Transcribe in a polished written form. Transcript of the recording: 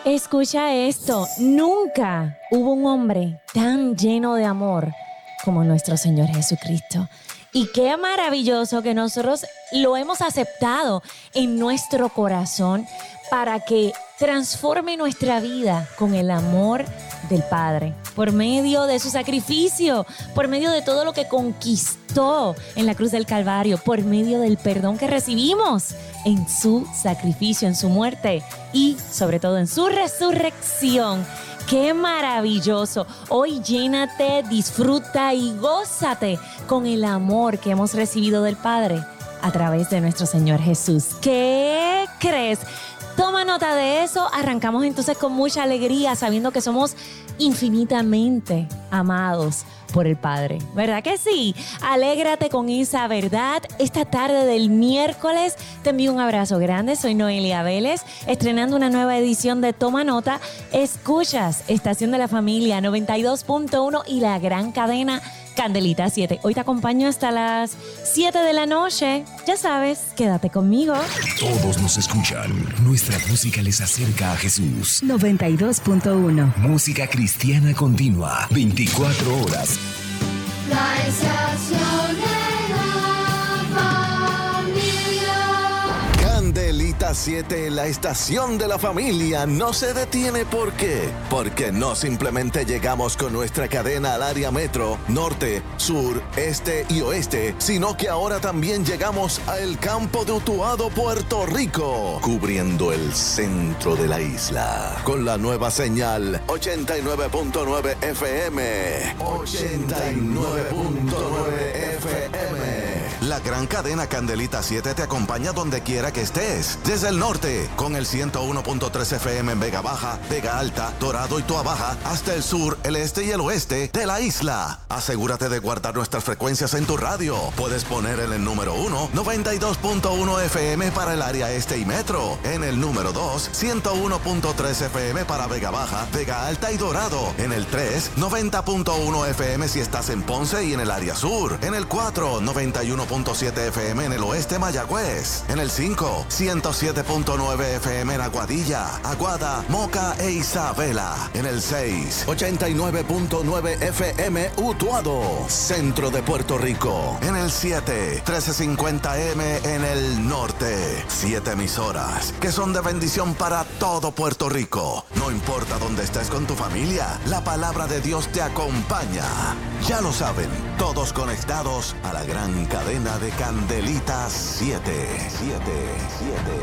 Escucha esto, nunca hubo un hombre tan lleno de amor como nuestro Señor Jesucristo. Y qué maravilloso que nosotros lo hemos aceptado en nuestro corazón para que transforme nuestra vida con el amor del Padre, por medio de su sacrificio, por medio de todo lo que conquistó en la cruz del Calvario, por medio del perdón que recibimos en su sacrificio, en su muerte y sobre todo en su resurrección. ¡Qué maravilloso! Hoy llénate, disfruta y gózate con el amor que hemos recibido del Padre a través de nuestro Señor Jesús. ¿Qué crees? Toma nota de eso. Arrancamos entonces con mucha alegría, sabiendo que somos infinitamente amados por el Padre. ¿Verdad que sí? Alégrate con esa verdad. Esta tarde del miércoles te envío un abrazo grande. Soy Noelia Vélez, estrenando una nueva edición de Toma Nota. Escuchas Estación de la Familia 92.1 y la gran cadena Candelita 7. Hoy te acompaño hasta las 7 de la noche. Ya sabes, quédate conmigo. Todos nos escuchan. Nuestra música les acerca a Jesús. 92.1. Música cristiana continua. 24 horas. La estación de la familia. Candelita 7, la estación de la familia, no se detiene. ¿Por qué? Porque no simplemente llegamos con nuestra cadena al área metro, norte, sur, este y oeste, sino que ahora también llegamos al campo de Utuado, Puerto Rico, cubriendo el centro de la isla, con la nueva señal 89.9 FM. 89.9 FM. La gran cadena Candelita 7 te acompaña donde quiera que estés. Desde el norte, con el 101.3 FM en Vega Baja, Vega Alta, Dorado y Toa Baja, hasta el sur, el este y el oeste de la isla. Asegúrate de guardar nuestras frecuencias en tu radio. Puedes poner en el número 1, 92.1 FM para el área este y metro. En el número 2, 101.3 FM para Vega Baja, Vega Alta y Dorado. En el 3, 90.1 FM si estás en Ponce y en el área sur. En el 4, 91.7 FM en el oeste Mayagüez. En el 5, 107.9 FM en Aguadilla, Aguada, Moca e Isabela. En el 6, 89.9 FM Utuado, centro de Puerto Rico. En el 7, 1350M en el norte. 7 emisoras que son de bendición para todo Puerto Rico. No importa dónde estés con tu familia, la palabra de Dios te acompaña. Ya lo saben, todos conectados a la gran cadena de Candelita 7.